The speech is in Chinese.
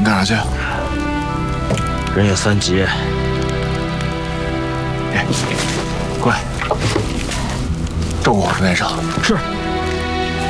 干啥去？ 人有3急。 哎，过来，照顾好这边上。 是。